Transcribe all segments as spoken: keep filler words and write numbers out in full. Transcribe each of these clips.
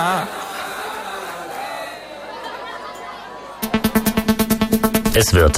Es wird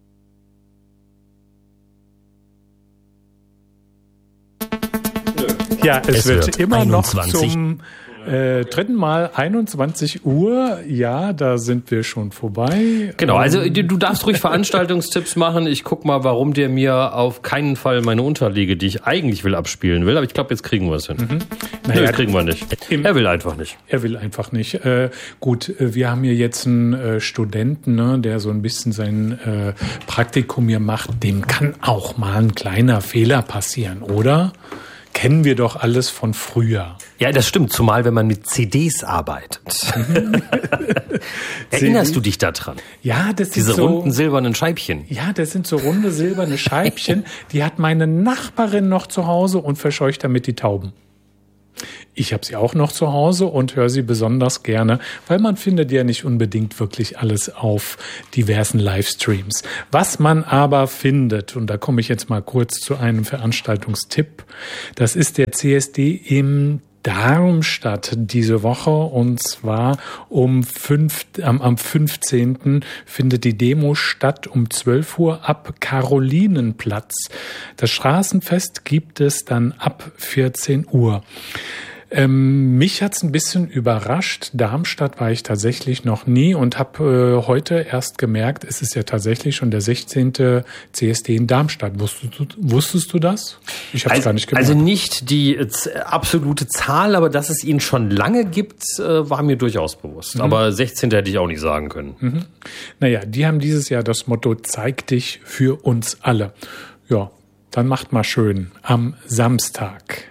Ja, es, Es wird, wird immer einundzwanzig. noch zum äh, dritten Mal einundzwanzig Uhr. Ja, da sind wir schon vorbei. Genau, also du du darfst ruhig Veranstaltungstipps machen. Ich guck mal, warum der mir auf keinen Fall meine Unterliege, die ich eigentlich will, abspielen will. Aber ich glaube, jetzt kriegen wir es hin. Mhm. Naja, Nö, das kriegen wir nicht. Er will einfach nicht. Er will einfach nicht. Äh, gut, äh, wir haben hier jetzt einen äh, Studenten, ne, der so ein bisschen sein äh, Praktikum hier macht. Dem kann auch mal ein kleiner Fehler passieren, oder? Kennen wir doch alles von früher. Ja, das stimmt, zumal wenn man mit C Ds arbeitet. Erinnerst du dich daran? Ja, das Diese sind so runden silbernen Scheibchen. Ja, das sind so runde silberne Scheibchen. Die hat meine Nachbarin noch zu Hause und verscheucht damit die Tauben. Ich habe sie auch noch zu Hause und höre sie besonders gerne, weil man findet ja nicht unbedingt wirklich alles auf diversen Livestreams. Was man aber findet, und da komme ich jetzt mal kurz zu einem Veranstaltungstipp, das ist der C S D im Darmstadt diese Woche, und zwar um fünf, am, am fünfzehnten findet die Demo statt um zwölf Uhr ab Karolinenplatz. Das Straßenfest gibt es dann ab vierzehn Uhr. Ähm, mich hat's ein bisschen überrascht. Darmstadt war ich tatsächlich noch nie und habe äh, heute erst gemerkt, es ist ja tatsächlich schon der sechzehnte C S D in Darmstadt. Wusstest du, wusstest du das? Ich habe es also, gar nicht gemerkt. Also nicht die äh, absolute Zahl, aber dass es ihn schon lange gibt, äh, war mir durchaus bewusst. Mhm. Aber sechzehnte hätte ich auch nicht sagen können. Mhm. Naja, die haben dieses Jahr das Motto „Zeig dich für uns alle". Ja, dann macht mal schön am Samstag.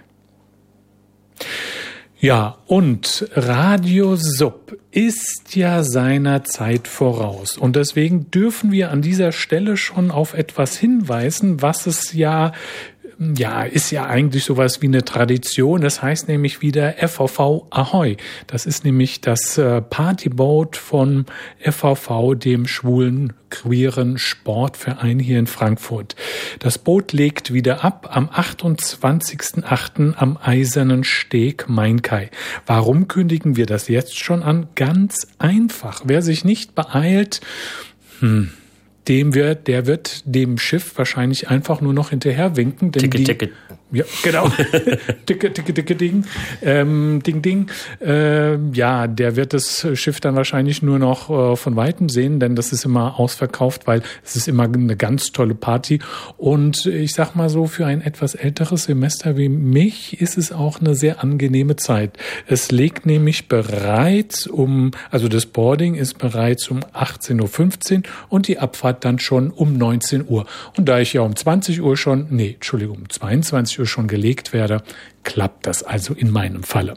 Ja, und Radio Sub ist ja seiner Zeit voraus. Und deswegen dürfen wir an dieser Stelle schon auf etwas hinweisen, was es ja, ja, ist ja eigentlich sowas wie eine Tradition. Das heißt nämlich wieder F V V Ahoi. Das ist nämlich das Partyboot von F V V, dem schwulen, queeren Sportverein hier in Frankfurt. Das Boot legt wieder ab am achtundzwanzigsten achten am Eisernen Steg Mainkai. Warum kündigen wir das jetzt schon an? Ganz einfach. Wer sich nicht beeilt, hm, dem wird, der wird dem Schiff wahrscheinlich einfach nur noch hinterher winken. Denn Ticket, die, Ticket. Ja, genau. Ticket, Ticket, Ticket, Ding. Ähm, Ding, Ding. Ähm, ja, der wird das Schiff dann wahrscheinlich nur noch äh, von Weitem sehen, denn das ist immer ausverkauft, weil es ist immer eine ganz tolle Party. Und ich sag mal so, für ein etwas älteres Semester wie mich ist es auch eine sehr angenehme Zeit. Es legt nämlich bereits um, also das Boarding ist bereits um achtzehn Uhr fünfzehn und die Abfahrt dann schon um neunzehn Uhr. Und da ich ja um zwanzig Uhr schon, nee, Entschuldigung, um zweiundzwanzig Uhr schon gelegt werde, klappt das also in meinem Falle.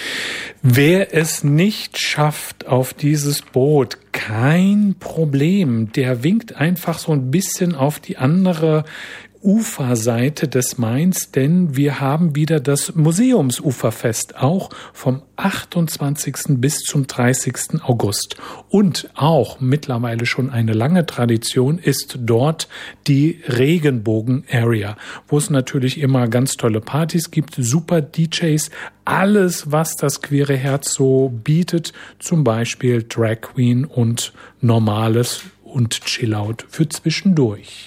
Wer es nicht schafft auf dieses Boot, kein Problem. Der winkt einfach so ein bisschen auf die andere Uferseite des Mains, denn wir haben wieder das Museumsuferfest, auch vom achtundzwanzigsten bis zum dreißigsten August. Und auch mittlerweile schon eine lange Tradition ist dort die Regenbogen-Area, wo es natürlich immer ganz tolle Partys gibt, super D Js, alles, was das queere Herz so bietet, zum Beispiel Drag Queen und Normales und Chillout für zwischendurch.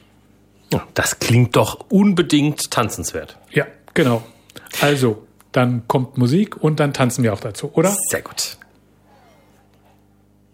Das klingt doch unbedingt tanzenswert. Ja, genau. Also, dann kommt Musik und dann tanzen wir auch dazu, oder? Sehr gut.